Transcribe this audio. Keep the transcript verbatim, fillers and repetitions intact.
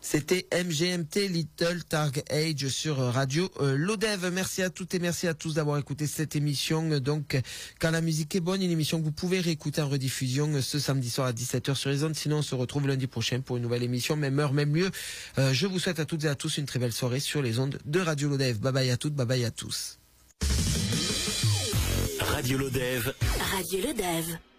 C'était M G M T Little Targ Age sur Radio euh, Lodève. Merci à toutes et merci à tous d'avoir écouté cette émission. Donc, quand la musique est bonne, une émission que vous pouvez réécouter en rediffusion ce samedi soir à dix-sept heures sur les ondes. Sinon, on se retrouve lundi prochain pour une nouvelle émission, même heure, même lieu. Euh, je vous souhaite à toutes et à tous une très belle soirée sur les ondes de Radio Lodève. Bye bye à toutes, bye bye à tous. Radio Lodève. Radio Lodève.